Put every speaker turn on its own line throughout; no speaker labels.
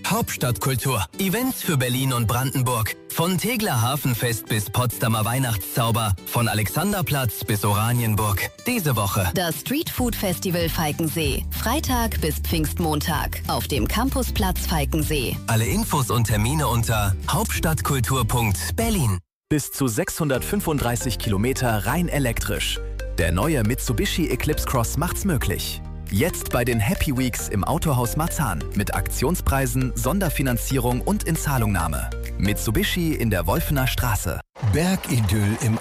Hauptstadtkultur. Events für Berlin und Brandenburg. Von Tegeler Hafenfest bis Potsdamer Weihnachtszauber. Von Alexanderplatz bis Oranienburg. Diese Woche
das Streetfood Festival Falkensee. Freitag bis Pfingstmontag. Auf dem Campusplatz Falkensee.
Alle Infos und Termine unter hauptstadtkultur.berlin.
Bis zu 635 Kilometer rein elektrisch. Der neue Mitsubishi Eclipse Cross macht's möglich. Jetzt bei den Happy Weeks im Autohaus Marzahn mit Aktionspreisen, Sonderfinanzierung und Inzahlungnahme. Mitsubishi in der Wolfener Straße.
Bergidyll im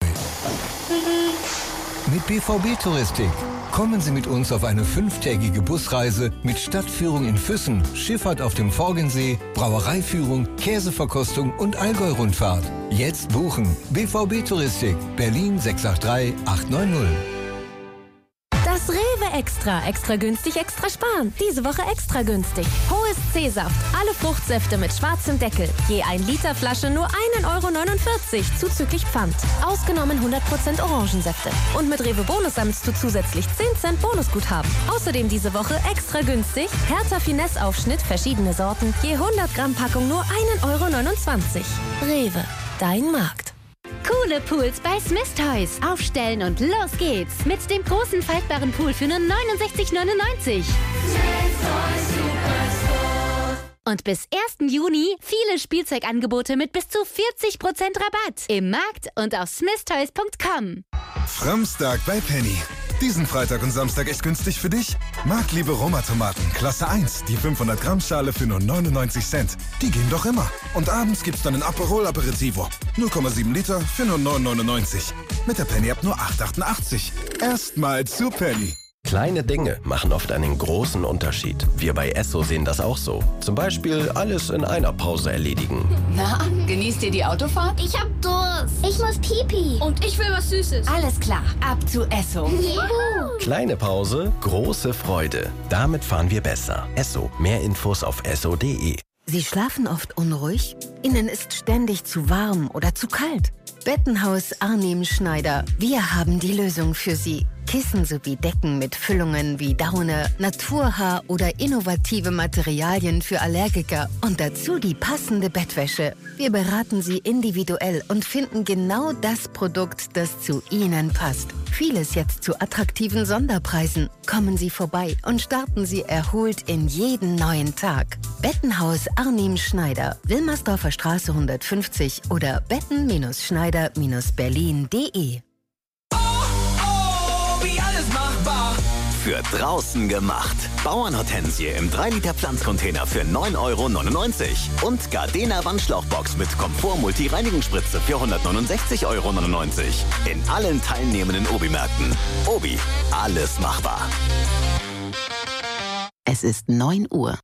mit BVB Touristik. Kommen Sie mit uns auf eine 5-tägige Busreise mit Stadtführung in Füssen, Schifffahrt auf dem Forgensee, Brauereiführung, Käseverkostung und Allgäu-Rundfahrt. Jetzt buchen. BVB Touristik, Berlin 683 890.
Das Rewe Extra. Extra günstig, extra sparen. Diese Woche extra günstig. Hohes C-Saft. Alle Fruchtsäfte mit schwarzem Deckel. Je 1 Liter Flasche nur 1,49 € zuzüglich Pfand. Ausgenommen 100% Orangensäfte. Und mit Rewe Bonus sammelst du zusätzlich 10 Cent Bonusguthaben. Außerdem diese Woche extra günstig. Hertha Finesse Aufschnitt, verschiedene Sorten. Je 100 Gramm Packung nur 1,29 €. Rewe. Dein Markt.
Coole Pools bei Smith Toys. Aufstellen und los geht's. Mit dem großen faltbaren Pool für nur 69,99 €. Und bis 1. Juni viele Spielzeugangebote mit bis zu 40% Rabatt. Im Markt und auf smithtoys.com.
Framstag bei Penny. Diesen Freitag und Samstag echt günstig für dich? Marktliebe Roma-Tomaten, Klasse 1, die 500 Gramm Schale für nur 99 Cent. Die gehen doch immer. Und abends gibt's dann ein Aperol Aperitivo. 0,7 Liter für nur 9,99 €. Mit der Penny-App nur 8,88 €. Erstmal zu Penny.
Kleine Dinge machen oft einen großen Unterschied. Wir bei Esso sehen das auch so. Zum Beispiel alles in einer Pause erledigen.
Na, genießt ihr die Autofahrt?
Ich hab Durst. Ich muss Pipi.
Und ich will was Süßes.
Alles klar, ab zu Esso.
Juhu.
Kleine Pause, große Freude. Damit fahren wir besser. Esso. Mehr Infos auf esso.de.
Sie schlafen oft unruhig? Ihnen ist ständig zu warm oder zu kalt? Bettenhaus Arnim Schneider. Wir haben die Lösung für Sie. Kissen sowie Decken mit Füllungen wie Daune, Naturhaar oder innovative Materialien für Allergiker und dazu die passende Bettwäsche. Wir beraten Sie individuell und finden genau das Produkt, das zu Ihnen passt. Vieles jetzt zu attraktiven Sonderpreisen. Kommen Sie vorbei und starten Sie erholt in jeden neuen Tag. Bettenhaus Arnim Schneider, Wilmersdorfer Straße 150 oder betten-schneider-berlin.de.
Für draußen gemacht. Bauernhortensie im 3-Liter Pflanzcontainer für 9,99 € und Gardena Wandschlauchbox mit Komfort-Multi-Reinigungsspritze für 169,99 € in allen teilnehmenden Obi-Märkten. Obi, alles machbar.
Es ist 9 Uhr.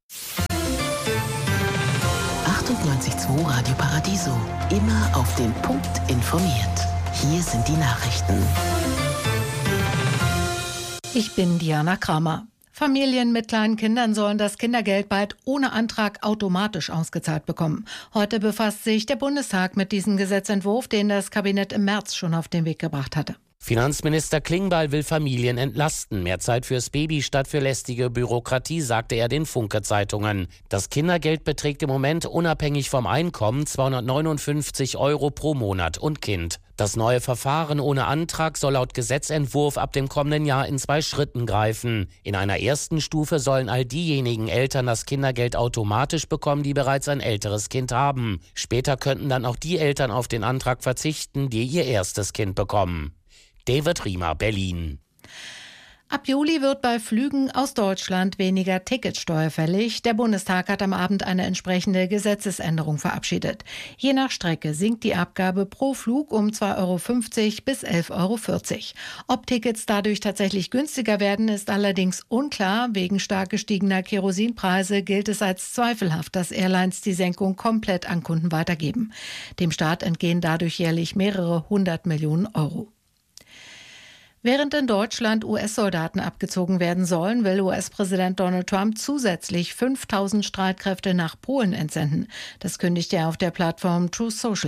98.2 Radio Paradiso. Immer auf den Punkt informiert. Hier sind die Nachrichten.
Ich bin Diana Kramer. Familien mit kleinen Kindern sollen das Kindergeld bald ohne Antrag automatisch ausgezahlt bekommen. Heute befasst sich der Bundestag mit diesem Gesetzentwurf, den das Kabinett im März schon auf den Weg gebracht hatte.
Finanzminister Klingbeil will Familien entlasten. Mehr Zeit fürs Baby statt für lästige Bürokratie, sagte er den Funke-Zeitungen. Das Kindergeld beträgt im Moment unabhängig vom Einkommen 259 € pro Monat und Kind. Das neue Verfahren ohne Antrag soll laut Gesetzentwurf ab dem kommenden Jahr in 2 Schritten greifen. In einer ersten Stufe sollen all diejenigen Eltern das Kindergeld automatisch bekommen, die bereits ein älteres Kind haben. Später könnten dann auch die Eltern auf den Antrag verzichten, die ihr erstes Kind bekommen. David Riemer, Berlin.
Ab Juli wird bei Flügen aus Deutschland weniger Ticketsteuer fällig. Der Bundestag hat am Abend eine entsprechende Gesetzesänderung verabschiedet. Je nach Strecke sinkt die Abgabe pro Flug um 2,50 € bis 11,40 €. Ob Tickets dadurch tatsächlich günstiger werden, ist allerdings unklar. Wegen stark gestiegener Kerosinpreise gilt es als zweifelhaft, dass Airlines die Senkung komplett an Kunden weitergeben. Dem Staat entgehen dadurch jährlich mehrere 100 Millionen €. Während in Deutschland US-Soldaten abgezogen werden sollen, will US-Präsident Donald Trump zusätzlich 5.000 Streitkräfte nach Polen entsenden. Das kündigte er auf der Plattform Truth Social an.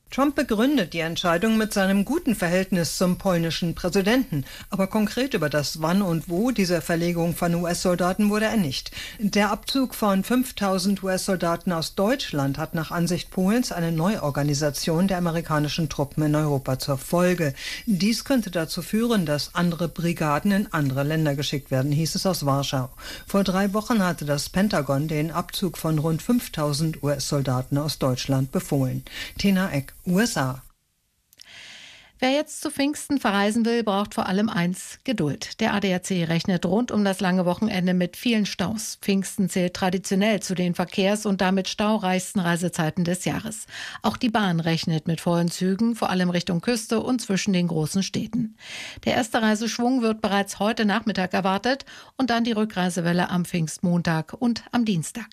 Trump begründet die Entscheidung mit seinem guten Verhältnis zum polnischen Präsidenten. Aber konkret über das Wann und Wo dieser Verlegung von US-Soldaten wurde er nicht. Der Abzug von 5.000 US-Soldaten aus Deutschland hat nach Ansicht Polens eine Neuorganisation der amerikanischen Truppen in Europa zur Folge. Dies könnte dazu führen, dass andere Brigaden in andere Länder geschickt werden, hieß es aus Warschau. Vor 3 Wochen hatte das Pentagon den Abzug von rund 5.000 US-Soldaten aus Deutschland befohlen. Tina Eck, USA.
Wer jetzt zu Pfingsten verreisen will, braucht vor allem eins: Geduld. Der ADAC rechnet rund um das lange Wochenende mit vielen Staus. Pfingsten zählt traditionell zu den verkehrs- und damit staureichsten Reisezeiten des Jahres. Auch die Bahn rechnet mit vollen Zügen, vor allem Richtung Küste und zwischen den großen Städten. Der erste Reiseschwung wird bereits heute Nachmittag erwartet und dann die Rückreisewelle am Pfingstmontag und am Dienstag.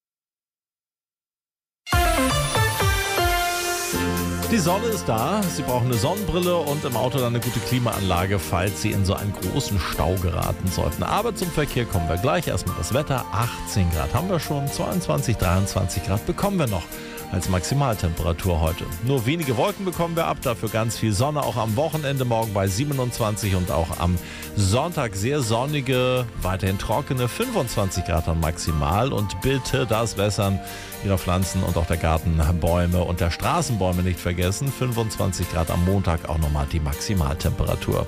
Die Sonne ist da, Sie brauchen eine Sonnenbrille und im Auto dann eine gute Klimaanlage, falls Sie in so einen großen Stau geraten sollten. Aber zum Verkehr kommen wir gleich. Erstmal das Wetter, 18 Grad haben wir schon, 22, 23 Grad bekommen wir noch als Maximaltemperatur heute. Nur wenige Wolken bekommen wir ab, dafür ganz viel Sonne, auch am Wochenende morgen bei 27 und auch am Sonntag sehr sonnige, weiterhin trockene 25 Grad am Maximal. Und bitte das Wässern Ihrer Pflanzen und auch der Gartenbäume und der Straßenbäume nicht vergessen. 25 Grad am Montag auch nochmal die Maximaltemperatur.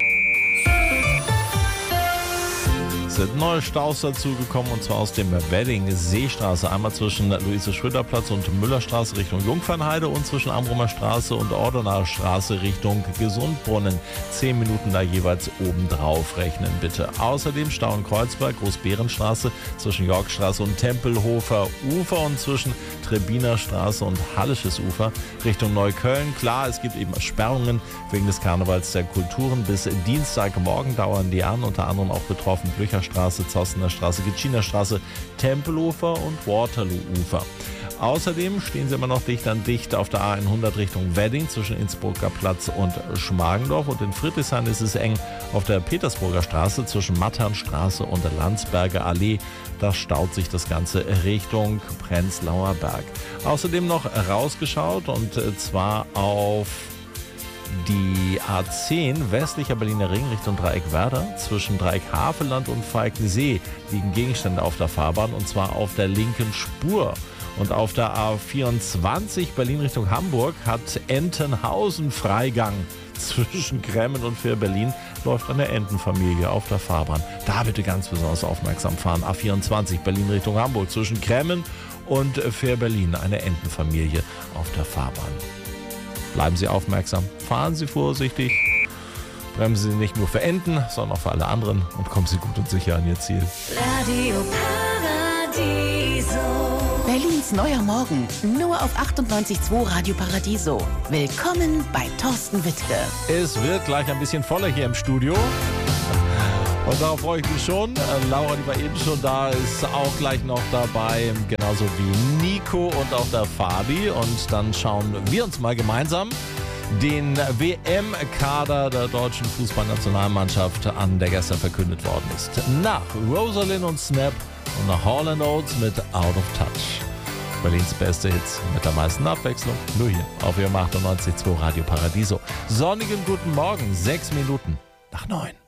Es sind neue Staus dazugekommen, und zwar aus dem Wedding-Seestraße. Einmal zwischen Luise-Schröder-Platz und Müllerstraße Richtung Jungfernheide und zwischen Amrumer Straße und Ordener Straße Richtung Gesundbrunnen. 10 Minuten da jeweils obendrauf rechnen, bitte. Außerdem Stau in Kreuzberg, Großbärenstraße zwischen Yorkstraße und Tempelhofer Ufer und zwischen Trebiner Straße und Hallisches Ufer Richtung Neukölln. Klar, es gibt eben Sperrungen wegen des Karnevals der Kulturen. Bis Dienstagmorgen dauern die an, unter anderem auch betroffen Blücherstraße, Zossener Straße, Gitschiner Straße, Tempelhofer und Waterloo-Ufer. Außerdem stehen sie immer noch dicht an dicht auf der A100 Richtung Wedding zwischen Innsbrucker Platz und Schmargendorf. Und in Friedrichshain ist es eng auf der Petersburger Straße zwischen Matternstraße und der Landsberger Allee. Da staut sich das Ganze Richtung Prenzlauer Berg. Außerdem noch rausgeschaut, und zwar auf die A10 westlicher Berliner Ring Richtung Dreieck Werder. Zwischen Dreieck Havelland und Falkensee liegen Gegenstände auf der Fahrbahn, und zwar auf der linken Spur. Und auf der A24 Berlin Richtung Hamburg hat Entenhausen Freigang. Zwischen Kremmen und Fehrbellin läuft eine Entenfamilie auf der Fahrbahn. Da bitte ganz besonders aufmerksam fahren. A24 Berlin Richtung Hamburg zwischen Kremmen und Fehrbellin eine Entenfamilie auf der Fahrbahn. Bleiben Sie aufmerksam, fahren Sie vorsichtig, bremsen Sie nicht nur für Enten, sondern auch für alle anderen und kommen Sie gut und sicher an Ihr Ziel.
Radio Paradiso. Berlins neuer Morgen, nur auf 98.2 Radio Paradiso. Willkommen bei Thorsten Wittke.
Es wird gleich ein bisschen voller hier im Studio. Und darauf freue ich mich schon. Laura, die war eben schon da, ist auch gleich noch dabei. Genauso wie Nico und auch der Fabi. Und dann schauen wir uns mal gemeinsam den WM-Kader der deutschen Fußballnationalmannschaft an, der gestern verkündet worden ist. Nach Rosalind und Snap und nach Hall & Oates mit Out of Touch. Berlins beste Hits mit der meisten Abwechslung. Nur hier auf Ihrem 98.2 Radio Paradiso. Sonnigen guten Morgen, 6 Minuten nach 9.